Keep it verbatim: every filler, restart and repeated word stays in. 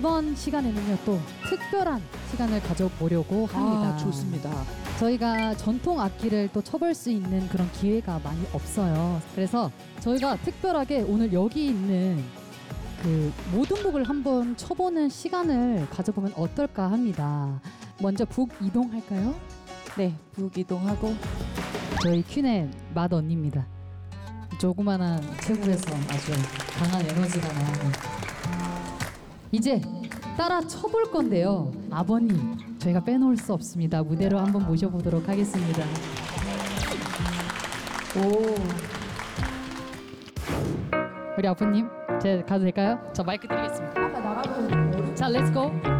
이번 시간에는요 또 특별한 시간을 가져보려고 합니다. 아, 좋습니다. 저희가 전통 악기를 또 쳐볼 수 있는 그런 기회가 많이 없어요. 그래서 저희가 특별하게 오늘 여기 있는 그 모든 곡을 한번 쳐보는 시간을 가져보면 어떨까 합니다. 먼저 북 이동할까요? 네, 북 이동하고. 저희 퀸의 맏 언니입니다. 조그만한 체구에서 아주 강한 에너지가 나오는. 이제 따라 쳐볼 건데요. 아버님 저희가 빼놓을 수 없습니다. 무대로 한번 모셔보도록 하겠습니다. 오. 우리 아버님, 제가 가도 될까요? 저 마이크 드리겠습니다. 자, 렛츠고.